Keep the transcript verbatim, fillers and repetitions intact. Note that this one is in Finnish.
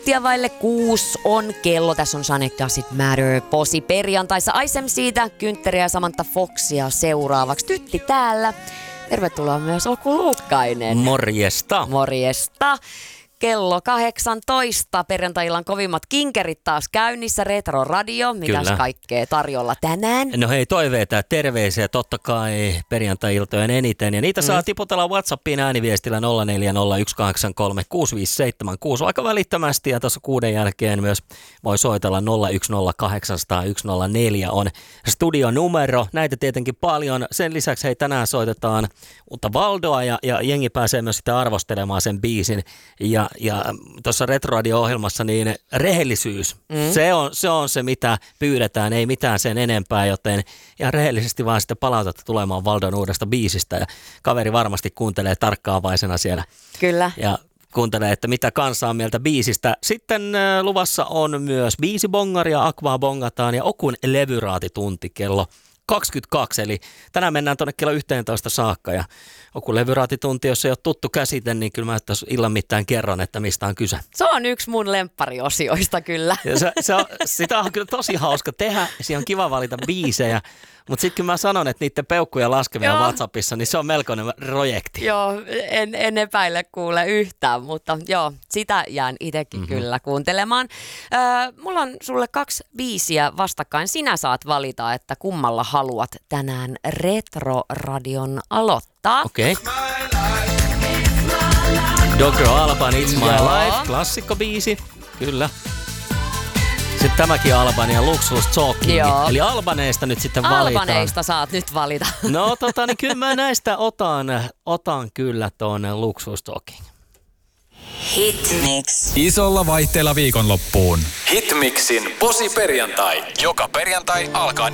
Tia vaille kuusi on kello. Tässä on Sonic Does It Matter posi perjantaissa. Aisem siitä, Kynttäriä ja Samantha Foxia seuraavaksi. Tytti täällä. Tervetuloa myös Oku Luukkainen. Morjesta. Morjesta. Kello kahdeksantoista. Perjantai-illan kovimmat kinkerit taas käynnissä. Retro Radio. Mitäs Kyllä. kaikkea tarjolla tänään? No hei, toiveita ja terveisiä totta kai perjantai-iltojen eniten. Ja niitä mm. saa tiputella WhatsAppiin ääniviestillä nolla neljä nolla yksi kahdeksan kolme kuusi viisi seitsemän kuusi aika välittömästi. Ja tuossa kuuden jälkeen myös voi soitella nolla yksi nolla kahdeksan nolla yksi nolla neljä on studionumero. Näitä tietenkin paljon. Sen lisäksi hei, tänään soitetaan uutta Valdoa ja, ja jengi pääsee myös sitä arvostelemaan sen biisin. Ja Ja tuossa Retro-radio-ohjelmassa niin rehellisyys, mm. se, on, se on se, mitä pyydetään, ei mitään sen enempää, joten ihan rehellisesti vaan sitten palautetta tulemaan Valdon uudesta biisistä ja kaveri varmasti kuuntelee tarkkaavaisena siellä. Kyllä. Ja kuuntelee, että mitä kansa on mieltä biisistä. Sitten äh, luvassa on myös biisibongaria, Aquaa bongataan ja Okun levyraatitunti kello kaksikymmentäkaksi, eli tänään mennään tuonne kello yhteentoista saakka ja Okun levyraatitunti, jos ei ole tuttu käsite, niin kyllä mä tässä illan mittaan kerron, että mistä on kyse. Se on yksi mun lemppariosioista kyllä. Ja se, se on, sitä on kyllä tosi hauska tehdä, siinä on kiva valita biisejä, mutta sitten kun mä sanon, että niiden peukkuja laskevia WhatsAppissa, niin se on melkoinen projekti. Joo, en, en epäile kuule yhtään, mutta joo, sitä jään itsekin mm-hmm. kyllä kuuntelemaan. Öö, mulla on sulle kaksi biisiä vastakkain. Sinä saat valita, että kummalla haluat tänään Retro-radion aloittaa. Okei. Okay. Dogro Alban, It's My Joo. Life, klassikkobiisi, kyllä. Sitten tämäkin Albania, Luxus Talking. Joo. Eli Albaneista nyt sitten valitaan. Albaneista saat nyt valita. No tota, niin kyllä mä näistä otan, otan kyllä tuon Luxus Talking. Hitmix. Isolla vaihteella viikonloppuun. Hitmixin posi perjantai. Joka perjantai alkaa